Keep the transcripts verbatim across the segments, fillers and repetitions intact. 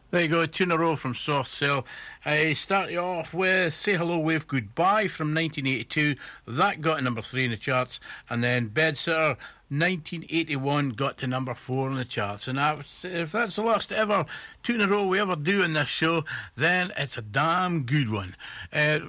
There you go, two in a row from Soft Cell. I start you off with Say Hello, Wave Goodbye from nineteen eighty-two. That got to number three in the charts. And then Bedsitter, nineteen eighty-one, got to number four in the charts. And if that's the last ever two in a row we ever do in this show, then it's a damn good one. Uh,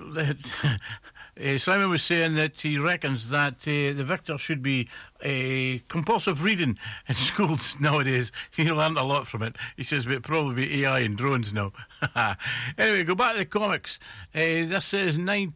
Uh, Simon was saying that he reckons that uh, the Victor should be uh, compulsive reading in schools nowadays. He learned a lot from it. He says, but it'd probably be A I and drones now. Anyway, go back to the comics. Uh, this is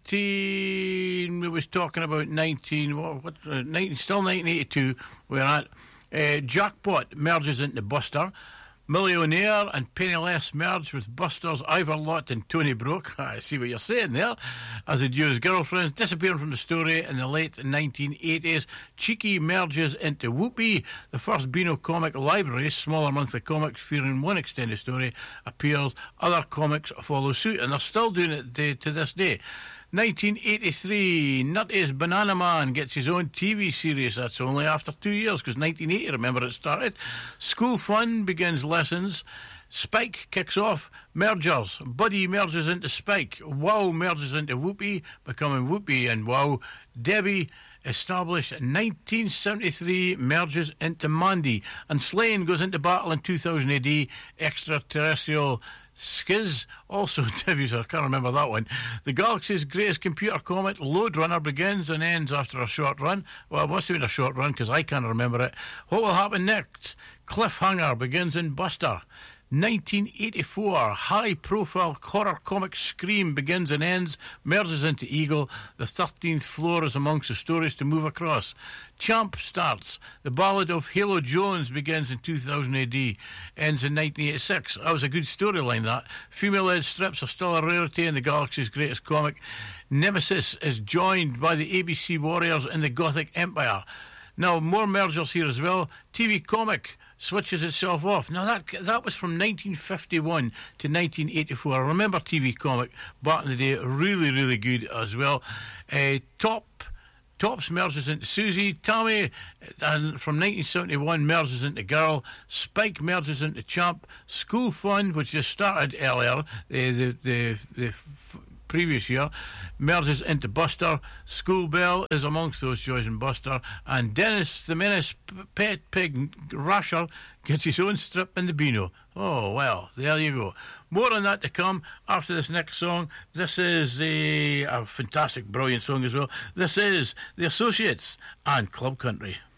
nineteen... We was talking about nineteen... What? what uh, nineteen still nineteen eighty-two. We're at... Uh, Jackpot merges into Buster. Millionaire and Penniless merge with Buster's Iverlot and Tony Broke. I see what you're saying there. As the duo's girlfriends disappearing from the story in the late nineteen eighties. Cheeky merges into Whoopee. The first Beano comic library, smaller monthly comics featuring one extended story, appears. Other comics follow suit, and they're still doing it to, to this day. nineteen eighty-three, Nutty's Banana Man gets his own T V series. That's only after two years, because nineteen eighty, remember, it started. School Fun begins lessons. Spike kicks off. Mergers. Buddy merges into Spike. Wow merges into Whoopee, becoming Whoopee and Wow. Debbie, established in nineteen seventy-three, merges into Mandy. And Slane goes into battle in two thousand A D. Extraterrestrial Skiz, also Debbie's, I can't remember that one. The Galaxy's greatest computer comic, Lode Runner, begins and ends after a short run. Well, it must have been a short run because I can't remember it. What will happen next? Cliffhanger begins in Buster. nineteen eighty-four, high-profile horror comic Scream begins and ends, merges into Eagle. The thirteenth floor is amongst the stories to move across. Champ starts. The Ballad of Halo Jones begins in two thousand A D, ends in nineteen eighty-six. That was a good storyline, that. Female-led strips are still a rarity in the Galaxy's greatest comic. Nemesis is joined by the A B C Warriors in the Gothic Empire. Now, more mergers here as well. T V comic switches itself off. Now, that that was from nineteen fifty-one to nineteen eighty-four. I remember T V comic back in the day. Really, really good as well. Uh, top... Tops merges into Susie. Tommy, and from nineteen seventy-one, merges into Girl. Spike merges into Champ. School Fun, which just started earlier, uh, the the the f- previous year, merges into Buster. School Bell is amongst those joys in Buster. And Dennis the Menace P- Pet Pig Rasher gets his own strip in the Beano. Oh, well, there you go. More on that to come after this next song. This is a, a fantastic, brilliant song as well. This is The Associates and Club Country.